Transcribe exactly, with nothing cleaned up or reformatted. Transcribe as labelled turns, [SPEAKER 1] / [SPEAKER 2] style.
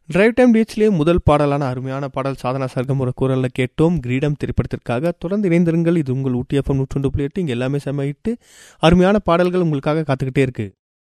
[SPEAKER 1] Drive time பீச்லேயே முதல் பாடலான அருமையான பாடல் சாதனா சர்க்கம் ஒரு குரலில் கேட்டோம். கிரீடம் திரைப்படத்திற்காக. தொடர்ந்து இணைந்திருங்கள். இது உங்கள் ஊட்டி எஃப்எம் நூற்றி ஒன்று புள்ளி எட்டு. இங்கே எல்லாமே செமையிட்டு அருமையான பாடல்கள் உங்களுக்காக காத்துக்கிட்டே இருக்கு.